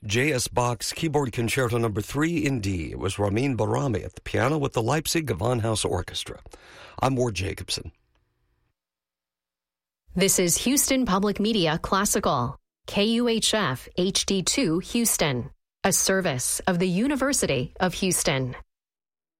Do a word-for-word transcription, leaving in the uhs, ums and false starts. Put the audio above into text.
J S. Bach's Keyboard Concerto Number three in D. It was Ramin Barami at the piano with the Leipzig Gewandhaus Orchestra. I'm Ward Jacobson. This is Houston Public Media Classical, K U H F H D two Houston, a service of the University of Houston.